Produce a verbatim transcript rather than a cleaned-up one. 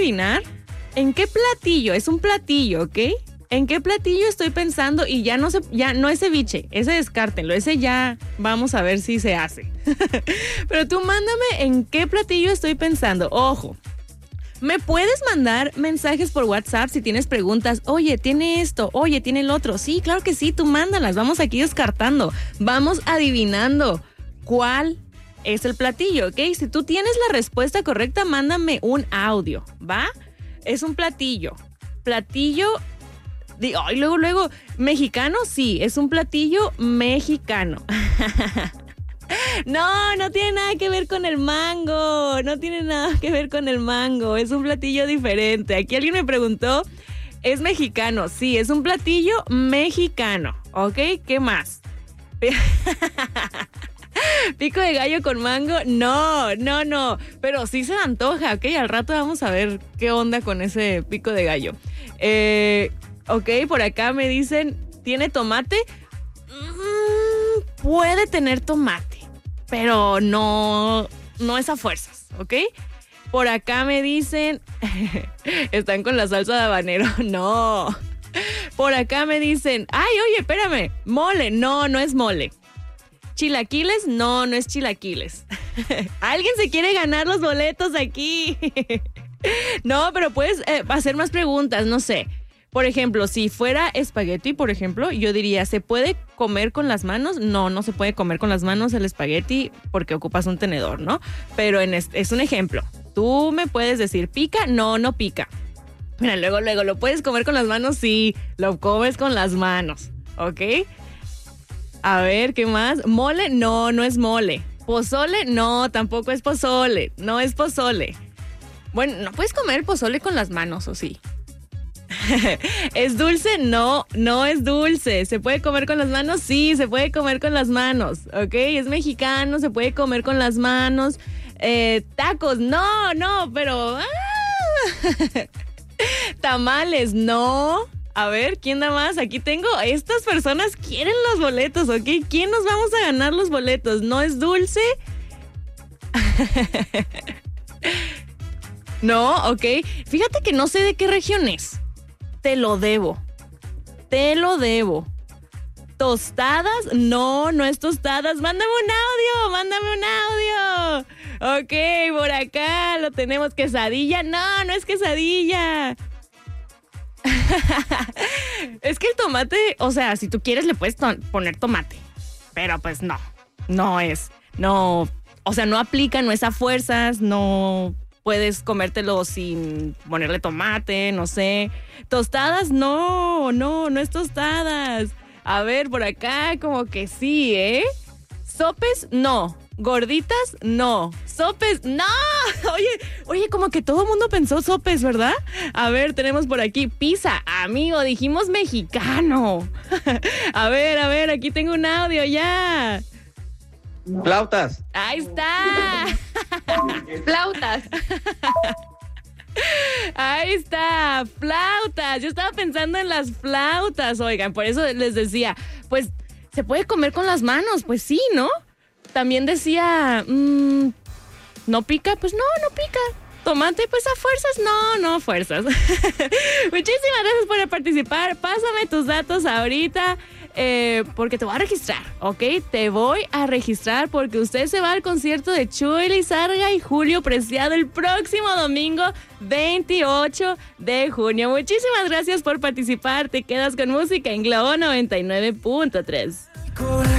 adivinar en qué platillo, es un platillo, ¿ok? ¿En qué platillo estoy pensando? Y ya no se, ya no es ceviche, ese descártenlo, ese ya vamos a ver si se hace. Pero tú mándame en qué platillo estoy pensando. Ojo, me puedes mandar mensajes por WhatsApp si tienes preguntas. Oye, ¿tiene esto? Oye, ¿tiene el otro? Sí, claro que sí, tú mándalas. Vamos aquí descartando. Vamos adivinando cuál es el platillo, ¿ok? Si tú tienes la respuesta correcta, mándame un audio, ¿va? Es un platillo. Platillo... Y oh, luego, luego, ¿mexicano? Sí, es un platillo mexicano. No, no tiene nada que ver con el mango. No tiene nada que ver con el mango. Es un platillo diferente. Aquí alguien me preguntó, ¿es mexicano? Sí, es un platillo mexicano. ¿Ok? ¿Qué más? ¿Pico de gallo con mango? No, no, no. Pero sí se me antoja, ¿ok? Al rato vamos a ver qué onda con ese pico de gallo. Eh... Ok, por acá me dicen, ¿tiene tomate? Mm, puede tener tomate, pero no, no es a fuerzas, ¿ok? Por acá me dicen, están con la salsa de habanero, no. Por acá me dicen, ay, oye, espérame, mole, no, no es mole. ¿Chilaquiles? No, no es chilaquiles. ¿Alguien se quiere ganar los boletos aquí? No, pero puedes eh, hacer más preguntas, no sé. Por ejemplo, si fuera espagueti, por ejemplo, yo diría, ¿se puede comer con las manos? No, no se puede comer con las manos el espagueti porque ocupas un tenedor, ¿no? Pero en es, es un ejemplo. Tú me puedes decir, ¿pica? No, no pica. Mira, luego, luego, ¿lo puedes comer con las manos? Sí, lo comes con las manos, ¿ok? A ver, ¿qué más? ¿Mole? No, no es mole. ¿Pozole? No, tampoco es pozole. No es pozole. Bueno, no puedes comer pozole con las manos, ¿o sí? ¿Es dulce? No, no es dulce. ¿Se puede comer con las manos? Sí, se puede comer con las manos, ¿ok? Es mexicano, se puede comer con las manos. Eh, tacos, no, no, pero... ¡ah! Tamales, no. A ver, ¿quién da más? Aquí tengo, estas personas quieren los boletos, ¿ok? ¿Quién nos vamos a ganar los boletos? ¿No es dulce? No, ok. Fíjate que no sé de qué región es. Te lo debo. Te lo debo. ¿Tostadas? No, no es tostadas. Mándame un audio, mándame un audio. Ok, por acá lo tenemos. ¿Quesadilla? No, no es quesadilla. Es que el tomate, o sea, si tú quieres le puedes to- poner tomate. Pero pues no, no es. No, o sea, no aplica, no es a fuerzas, no... Puedes comértelo sin ponerle tomate, no sé. ¿Tostadas? No, no, no es tostadas. A ver, por acá como que sí, ¿eh? ¿Sopes? No. ¿Gorditas? No. ¿Sopes? ¡No! Oye, oye, como que todo el mundo pensó sopes, ¿verdad? A ver, tenemos por aquí pizza. Amigo, dijimos mexicano. A ver, a ver, aquí tengo un audio ya. Flautas. Ahí está. Flautas. Ahí está, flautas. Yo estaba pensando en las flautas, oigan, por eso les decía, pues, ¿se puede comer con las manos? Pues sí, ¿no? También decía, mmm, ¿no pica? Pues no, no pica. Tomate, pues a fuerzas, no, no a fuerzas. Muchísimas gracias por participar. Pásame tus datos ahorita. Eh, porque te voy a registrar, ¿ok? Te voy a registrar porque usted se va al concierto de Chuy Lizárraga y Julio Preciado el próximo domingo veintiocho de junio. Muchísimas gracias por participar. Te quedas con música en Globo noventa y nueve punto tres.